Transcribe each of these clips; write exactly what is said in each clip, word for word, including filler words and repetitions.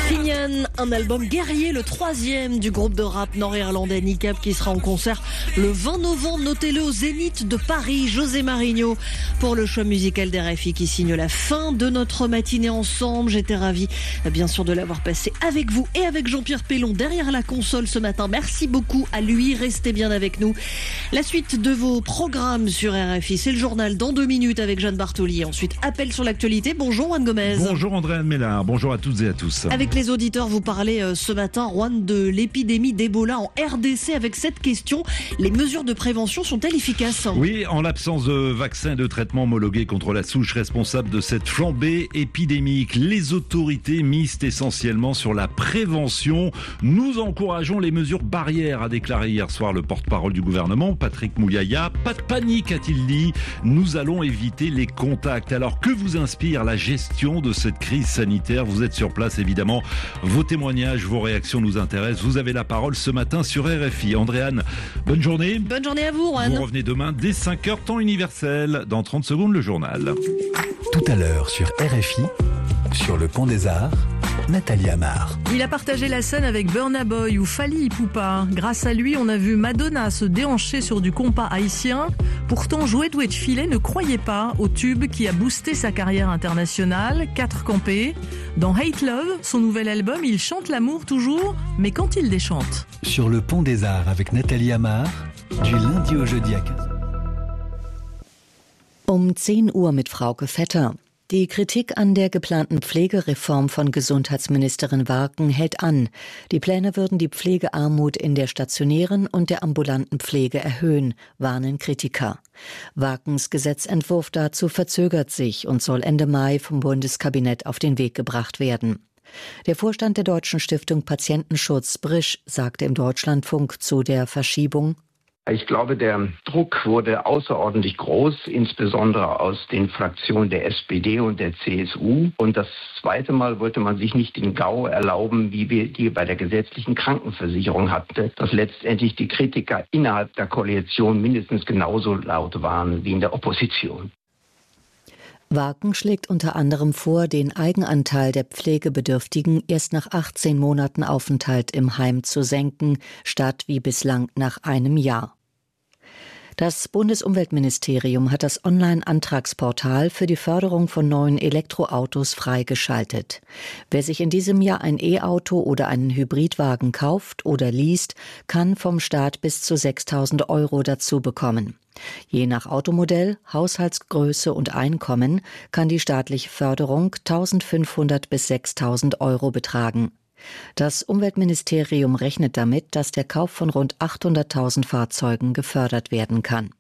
Finian, un album guerrier, le troisième du groupe de rap nord-irlandais Niqab qui sera en concert le vingt novembre. Notez-le au Zénith de Paris. José Marigno pour le choix musical d'R F I qui signe la fin de notre matinée ensemble. J'étais ravie bien sûr de l'avoir passé avec vous et avec Jean-Pierre Pellon derrière la console ce matin. Merci beaucoup à lui. Restez bien avec nous. La suite de vos programmes sur R F I, c'est le journal dans deux minutes avec Jeanne Bartoli. Ensuite, appel sur l'actualité. Bonjour Juan Gomez. Bonjour Andréane Mélard. Bonjour à toutes et à tous. Avec les auditeurs, vous parlez euh, ce matin, Juan, de l'épidémie d'Ebola en R D C avec cette question. Les mesures de prévention sont-elles efficaces ? Oui, en l'absence de vaccins et de traitements homologués contre la souche responsable de cette flambée épidémique, les autorités misent essentiellement sur la prévention. Nous encourageons les mesures barrières, a déclaré hier soir le porte-parole du gouvernement, Patrick Mouyaya. Pas de panique, a-t-il dit. Nous allons éviter les contacts. Alors, que vous inspire la gestion de cette crise sanitaire ? Vous êtes sur place, évidemment. Vos témoignages, vos réactions nous intéressent. Vous avez la parole ce matin sur R F I. Andréane, bonne journée. Bonne journée à vous, Juan. Vous revenez demain dès cinq heures, temps universel. Dans trente secondes, le journal. Tout à l'heure sur R F I, sur le Pont des Arts, Nathalie Amar. Il a partagé la scène avec Burna Boy ou Fally Ipupa. Grâce à lui, on a vu Madonna se déhancher sur du compas haïtien. Pourtant, Joël Douet-Filet ne croyait pas au tube qui a boosté sa carrière internationale. Quatre campés. Dans Hate Love, son nouvel album, il chante l'amour toujours, mais quand il déchante. Sur le Pont des Arts avec Nathalie Amar, du lundi au jeudi à quinze heures. Um zehn Uhr mit Frauke Vetter. Die Kritik an der geplanten Pflegereform von Gesundheitsministerin Warken hält an. Die Pläne würden die Pflegearmut in der stationären und der ambulanten Pflege erhöhen, warnen Kritiker. Warkens Gesetzentwurf dazu verzögert sich und soll Ende Mai vom Bundeskabinett auf den Weg gebracht werden. Der Vorstand der Deutschen Stiftung Patientenschutz, Brisch, sagte im Deutschlandfunk zu der Verschiebung: Ich glaube, der Druck wurde außerordentlich groß, insbesondere aus den Fraktionen der S P D und der C S U. Und das zweite Mal wollte man sich nicht den GAU erlauben, wie wir die bei der gesetzlichen Krankenversicherung hatten, dass letztendlich die Kritiker innerhalb der Koalition mindestens genauso laut waren wie in der Opposition. Warken schlägt unter anderem vor, den Eigenanteil der Pflegebedürftigen erst nach achtzehn Monaten Aufenthalt im Heim zu senken, statt wie bislang nach einem Jahr. Das Bundesumweltministerium hat das Online-Antragsportal für die Förderung von neuen Elektroautos freigeschaltet. Wer sich in diesem Jahr ein E-Auto oder einen Hybridwagen kauft oder liest, kann vom Staat bis zu sechstausend Euro dazu bekommen. Je nach Automodell, Haushaltsgröße und Einkommen kann die staatliche Förderung eintausendfünfhundert bis sechstausend Euro betragen. Das Umweltministerium rechnet damit, dass der Kauf von rund achthunderttausend Fahrzeugen gefördert werden kann.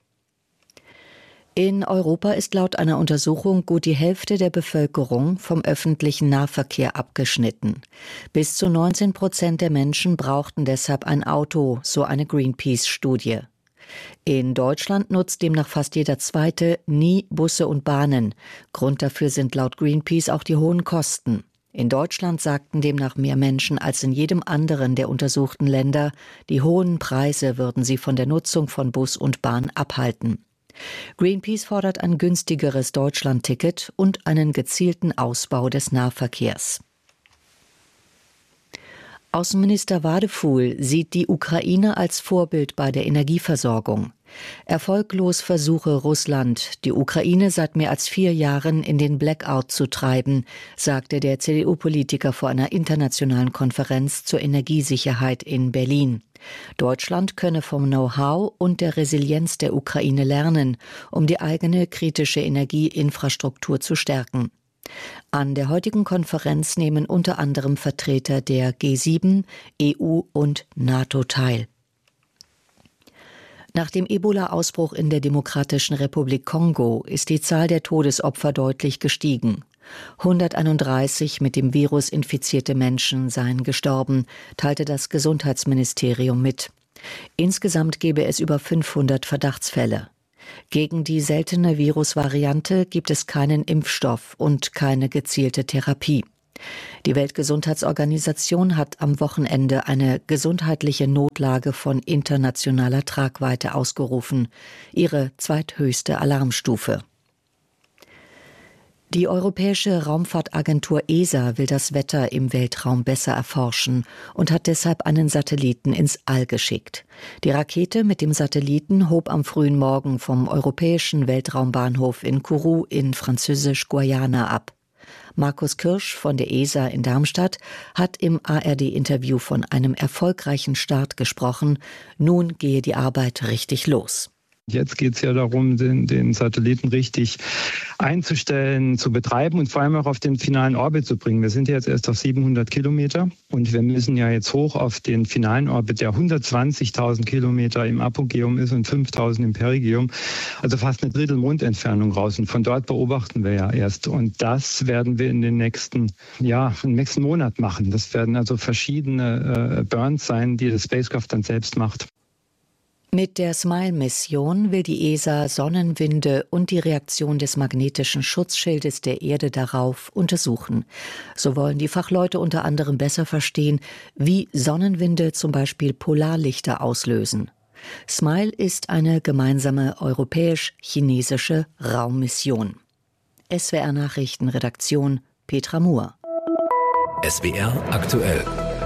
In Europa ist laut einer Untersuchung gut die Hälfte der Bevölkerung vom öffentlichen Nahverkehr abgeschnitten. Bis zu neunzehn Prozent der Menschen brauchten deshalb ein Auto, so eine Greenpeace-Studie. In Deutschland nutzt demnach fast jeder Zweite nie Busse und Bahnen. Grund dafür sind laut Greenpeace auch die hohen Kosten. In Deutschland sagten demnach mehr Menschen als in jedem anderen der untersuchten Länder, die hohen Preise würden sie von der Nutzung von Bus und Bahn abhalten. Greenpeace fordert ein günstigeres Deutschland-Ticket und einen gezielten Ausbau des Nahverkehrs. Außenminister Wadefuhl sieht die Ukraine als Vorbild bei der Energieversorgung. Erfolglos versuche Russland, die Ukraine seit mehr als vier Jahren in den Blackout zu treiben, sagte der C D U-Politiker vor einer internationalen Konferenz zur Energiesicherheit in Berlin. Deutschland könne vom Know-how und der Resilienz der Ukraine lernen, um die eigene kritische Energieinfrastruktur zu stärken. An der heutigen Konferenz nehmen unter anderem Vertreter der G sieben, E U und NATO teil. Nach dem Ebola-Ausbruch in der Demokratischen Republik Kongo ist die Zahl der Todesopfer deutlich gestiegen. hunderteinunddreißig mit dem Virus infizierte Menschen seien gestorben, teilte das Gesundheitsministerium mit. Insgesamt gebe es über fünfhundert Verdachtsfälle. Gegen die seltene Virusvariante gibt es keinen Impfstoff und keine gezielte Therapie. Die Weltgesundheitsorganisation hat am Wochenende eine gesundheitliche Notlage von internationaler Tragweite ausgerufen, ihre zweithöchste Alarmstufe. Die Europäische Raumfahrtagentur E S A will das Wetter im Weltraum besser erforschen und hat deshalb einen Satelliten ins All geschickt. Die Rakete mit dem Satelliten hob am frühen Morgen vom europäischen Weltraumbahnhof in Kourou in Französisch-Guayana ab. Markus Kirsch von der E S A in Darmstadt hat im A R D-Interview von einem erfolgreichen Start gesprochen. Nun gehe die Arbeit richtig los. Jetzt geht es ja darum, den, den Satelliten richtig einzustellen, zu betreiben und vor allem auch auf den finalen Orbit zu bringen. Wir sind jetzt erst auf siebenhundert Kilometer und wir müssen ja jetzt hoch auf den finalen Orbit, der hundertzwanzigtausend Kilometer im Apogeum ist und fünftausend im Perigeum. Also fast eine Drittel Mondentfernung raus. Und von dort beobachten wir ja erst. Und das werden wir in den nächsten, ja, im nächsten Monat machen. Das werden also verschiedene äh, Burns sein, die das Spacecraft dann selbst macht. Mit der SMILE-Mission will die E S A Sonnenwinde und die Reaktion des magnetischen Schutzschildes der Erde darauf untersuchen. So wollen die Fachleute unter anderem besser verstehen, wie Sonnenwinde zum Beispiel Polarlichter auslösen. SMILE ist eine gemeinsame europäisch-chinesische Raummission. S W R Nachrichtenredaktion Petra Muhr. S W R aktuell.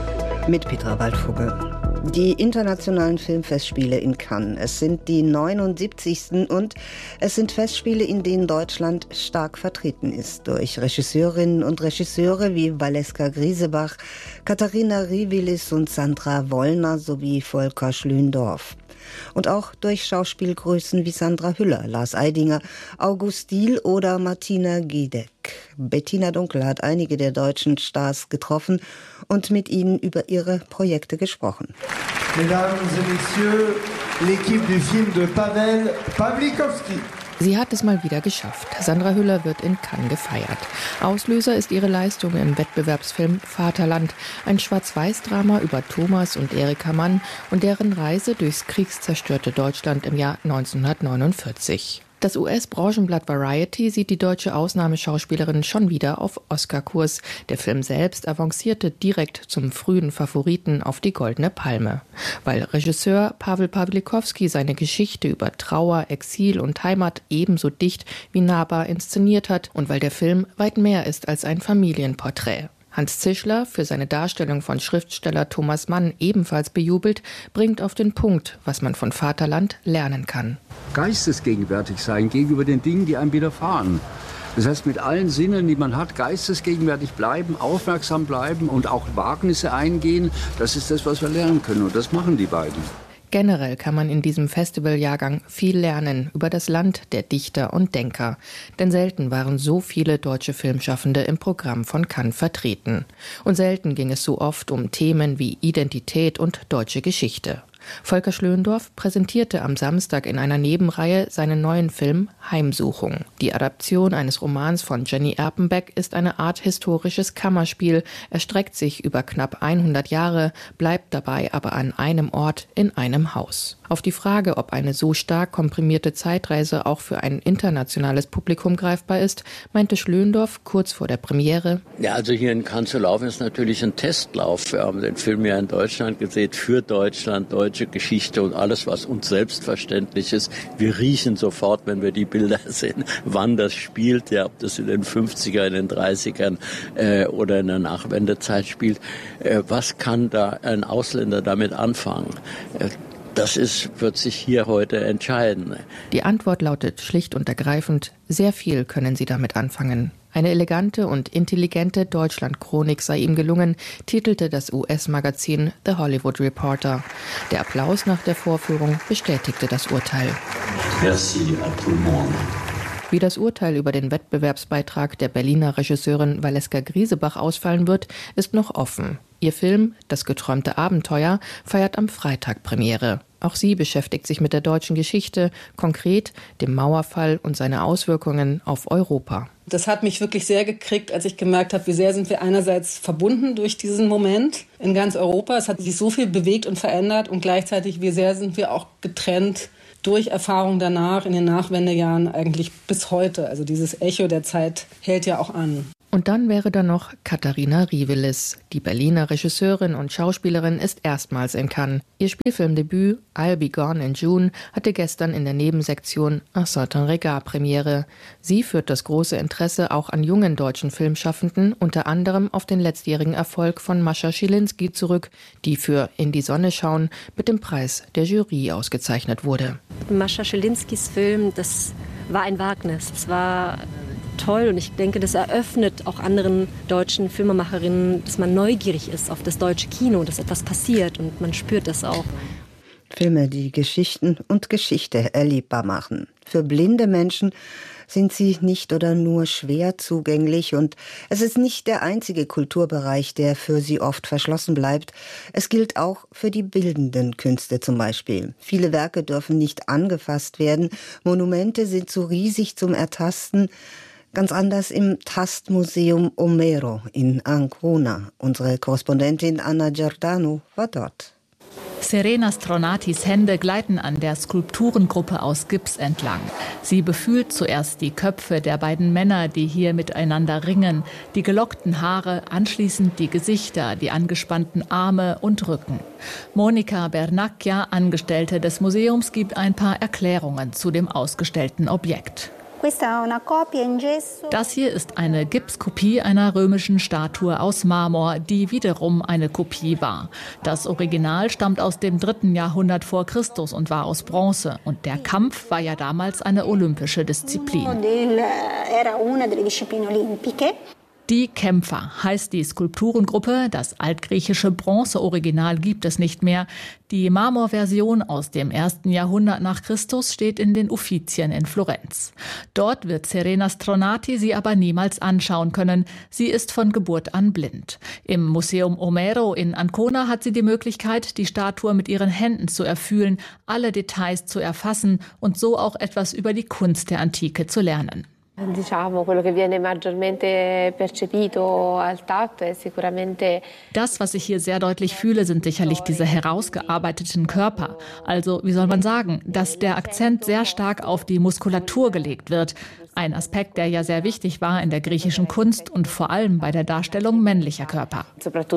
Mit Petra Waldvogel. Die internationalen Filmfestspiele in Cannes. Es sind die neunundsiebzigsten und es sind Festspiele, in denen Deutschland stark vertreten ist. Durch Regisseurinnen und Regisseure wie Valeska Griesebach, Katharina Rivilis und Sandra Wollner sowie Volker Schlöndorff. Und auch durch Schauspielgrößen wie Sandra Hüller, Lars Eidinger, August Diehl oder Martina Giedek. Bettina Dunkel hat einige der deutschen Stars getroffen und mit ihnen über ihre Projekte gesprochen. Mesdames et Messieurs, l'équipe du film de Pavel Pawlikowski. Sie hat es mal wieder geschafft. Sandra Hüller wird in Cannes gefeiert. Auslöser ist ihre Leistung im Wettbewerbsfilm Vaterland, ein Schwarz-Weiß-Drama über Thomas und Erika Mann und deren Reise durchs kriegszerstörte Deutschland im Jahr neunzehnhundertneunundvierzig. Das U S-Branchenblatt Variety sieht die deutsche Ausnahmeschauspielerin schon wieder auf Oscar-Kurs. Der Film selbst avancierte direkt zum frühen Favoriten auf die Goldene Palme. Weil Regisseur Pavel Pawlikowski seine Geschichte über Trauer, Exil und Heimat ebenso dicht wie nahbar inszeniert hat und weil der Film weit mehr ist als ein Familienporträt. Hans Zischler, für seine Darstellung von Schriftsteller Thomas Mann ebenfalls bejubelt, bringt auf den Punkt, was man von Vaterland lernen kann. Geistesgegenwärtig sein gegenüber den Dingen, die einem widerfahren. Das heißt, mit allen Sinnen, die man hat, geistesgegenwärtig bleiben, aufmerksam bleiben und auch Wagnisse eingehen. Das ist das, was wir lernen können. Und das machen die beiden. Generell kann man in diesem Festivaljahrgang viel lernen über das Land der Dichter und Denker. Denn selten waren so viele deutsche Filmschaffende im Programm von Cannes vertreten. Und selten ging es so oft um Themen wie Identität und deutsche Geschichte. Volker Schlöndorff präsentierte am Samstag in einer Nebenreihe seinen neuen Film Heimsuchung. Die Adaption eines Romans von Jenny Erpenbeck ist eine Art historisches Kammerspiel, erstreckt sich über knapp hundert Jahre, bleibt dabei aber an einem Ort in einem Haus. Auf die Frage, ob eine so stark komprimierte Zeitreise auch für ein internationales Publikum greifbar ist, meinte Schlöndorff kurz vor der Premiere: Ja, also hier in Cannes zu laufen ist natürlich ein Testlauf. Wir haben den Film ja in Deutschland gesehen, für Deutschland, deutsche Geschichte und alles, was uns selbstverständlich ist. Wir riechen sofort, wenn wir die Bilder sehen, wann das spielt, ja, ob das in den fünfziger, in den dreißigern äh, oder in der Nachwendezeit spielt. Äh, was kann da ein Ausländer damit anfangen? Äh, Das ist, wird sich hier heute entscheiden. Die Antwort lautet schlicht und ergreifend: Sehr viel können Sie damit anfangen. Eine elegante und intelligente Deutschland-Chronik sei ihm gelungen, titelte das U S-Magazin The Hollywood Reporter. Der Applaus nach der Vorführung bestätigte das Urteil. Merci à tout le monde. Wie das Urteil über den Wettbewerbsbeitrag der Berliner Regisseurin Valeska Griesebach ausfallen wird, ist noch offen. Ihr Film »Das geträumte Abenteuer« feiert am Freitag Premiere. Auch sie beschäftigt sich mit der deutschen Geschichte, konkret dem Mauerfall und seine Auswirkungen auf Europa. Das hat mich wirklich sehr gekriegt, als ich gemerkt habe, wie sehr sind wir einerseits verbunden durch diesen Moment in ganz Europa. Es hat sich so viel bewegt und verändert und gleichzeitig, wie sehr sind wir auch getrennt durch Erfahrungen danach, in den Nachwendejahren eigentlich bis heute. Also dieses Echo der Zeit hält ja auch an. Und dann wäre da noch Katharina Rivelis. Die Berliner Regisseurin und Schauspielerin ist erstmals in Cannes. Ihr Spielfilmdebüt I'll Be Gone in June hatte gestern in der Nebensektion Un certain regard Premiere. Sie führt das große Interesse auch an jungen deutschen Filmschaffenden, unter anderem auf den letztjährigen Erfolg von Mascha Schilinski zurück, die für In die Sonne schauen mit dem Preis der Jury ausgezeichnet wurde. Mascha Schilinskis Film, das war ein Wagnis. Es war toll und ich denke, das eröffnet auch anderen deutschen Filmemacherinnen, dass man neugierig ist auf das deutsche Kino, dass etwas passiert und man spürt das auch. Filme, die Geschichten und Geschichte erlebbar machen. Für blinde Menschen sind sie nicht oder nur schwer zugänglich und es ist nicht der einzige Kulturbereich, der für sie oft verschlossen bleibt. Es gilt auch für die bildenden Künste zum Beispiel. Viele Werke dürfen nicht angefasst werden. Monumente sind zu riesig zum Ertasten. Ganz anders im Tastmuseum Omero in Ancona. Unsere Korrespondentin Anna Giordano war dort. Serena Stronatis Hände gleiten an der Skulpturengruppe aus Gips entlang. Sie befühlt zuerst die Köpfe der beiden Männer, die hier miteinander ringen, die gelockten Haare, anschließend die Gesichter, die angespannten Arme und Rücken. Monica Bernacchia, Angestellte des Museums, gibt ein paar Erklärungen zu dem ausgestellten Objekt. Das hier ist eine Gipskopie einer römischen Statue aus Marmor, die wiederum eine Kopie war. Das Original stammt aus dem dritten Jahrhundert vor Christus und war aus Bronze. Und der Kampf war ja damals eine olympische Disziplin. Die Kämpfer heißt die Skulpturengruppe. Das altgriechische Bronze-Original gibt es nicht mehr. Die Marmorversion aus dem ersten Jahrhundert nach Christus steht in den Uffizien in Florenz. Dort wird Serena Stronati sie aber niemals anschauen können. Sie ist von Geburt an blind. Im Museum Omero in Ancona hat sie die Möglichkeit, die Statue mit ihren Händen zu erfühlen, alle Details zu erfassen und so auch etwas über die Kunst der Antike zu lernen. Das, was ich hier sehr deutlich fühle, sind sicherlich diese herausgearbeiteten Körper. Also, wie soll man sagen, dass der Akzent sehr stark auf die Muskulatur gelegt wird. Ein Aspekt, der ja sehr wichtig war in der griechischen Kunst und vor allem bei der Darstellung männlicher Körper.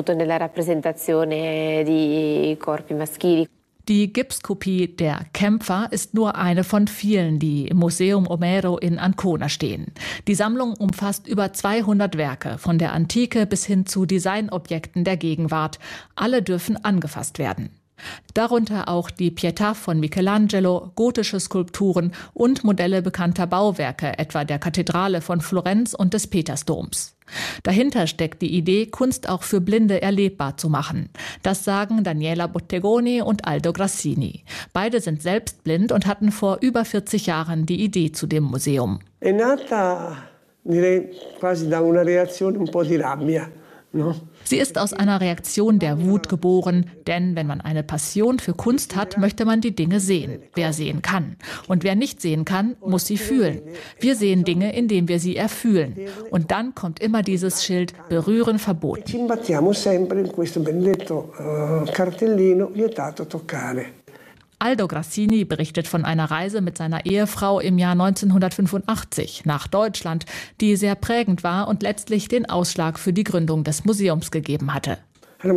Die Gipskopie der Kämpfer ist nur eine von vielen, die im Museum Omero in Ancona stehen. Die Sammlung umfasst über zweihundert Werke, von der Antike bis hin zu Designobjekten der Gegenwart. Alle dürfen angefasst werden. Darunter auch die Pietà von Michelangelo, gotische Skulpturen und Modelle bekannter Bauwerke, etwa der Kathedrale von Florenz und des Petersdoms. Dahinter steckt die Idee, Kunst auch für Blinde erlebbar zu machen. Das sagen Daniela Bottegoni und Aldo Grassini. Beide sind selbst blind und hatten vor über vierzig Jahren die Idee zu dem Museum. È nata, direi, quasi da una reazione un po' di rabbia. Sie ist aus einer Reaktion der Wut geboren, denn wenn man eine Passion für Kunst hat, möchte man die Dinge sehen. Wer sehen kann. Und wer nicht sehen kann, muss sie fühlen. Wir sehen Dinge, indem wir sie erfühlen. Und dann kommt immer dieses Schild, berühren verboten. Ci imbattiamo sempre in questo benedetto cartellino, vietato toccare. Aldo Grassini berichtet von einer Reise mit seiner Ehefrau im Jahr neunzehnhundertfünfundachtzig nach Deutschland, die sehr prägend war und letztlich den Ausschlag für die Gründung des Museums gegeben hatte. Wir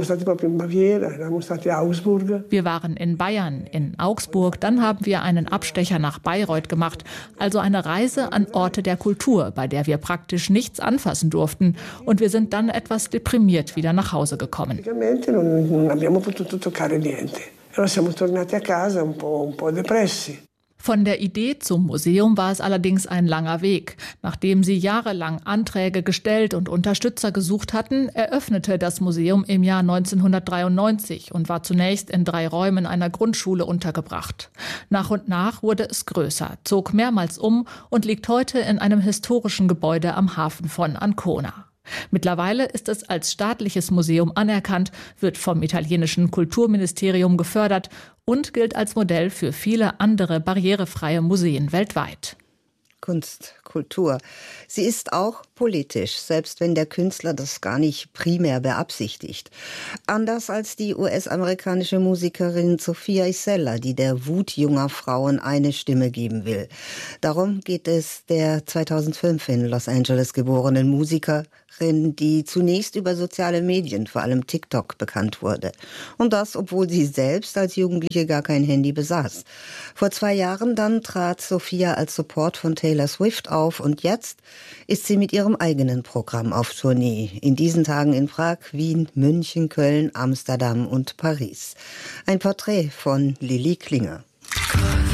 waren in Bayern, in Augsburg, dann haben wir einen Abstecher nach Bayreuth gemacht, also eine Reise an Orte der Kultur, bei der wir praktisch nichts anfassen durften. Und wir sind dann etwas deprimiert wieder nach Hause gekommen. Von der Idee zum Museum war es allerdings ein langer Weg. Nachdem sie jahrelang Anträge gestellt und Unterstützer gesucht hatten, eröffnete das Museum im Jahr neunzehnhundertdreiundneunzig und war zunächst in drei Räumen einer Grundschule untergebracht. Nach und nach wurde es größer, zog mehrmals um und liegt heute in einem historischen Gebäude am Hafen von Ancona. Mittlerweile ist es als staatliches Museum anerkannt, wird vom italienischen Kulturministerium gefördert und gilt als Modell für viele andere barrierefreie Museen weltweit. Kunst, Kultur. Sie ist auch politisch, selbst wenn der Künstler das gar nicht primär beabsichtigt. Anders als die U S-amerikanische Musikerin Sophia Isella, die der Wut junger Frauen eine Stimme geben will. Darum geht es der zweitausendfünf in Los Angeles geborenen Musikerin Musikerin, die zunächst über soziale Medien, vor allem TikTok, bekannt wurde. Und das, obwohl sie selbst als Jugendliche gar kein Handy besaß. Vor zwei Jahren dann trat Sophia als Support von Taylor Swift auf und jetzt ist sie mit ihrem eigenen Programm auf Tournee. In diesen Tagen in Prag, Wien, München, Köln, Amsterdam und Paris. Ein Porträt von Lilly Klinger.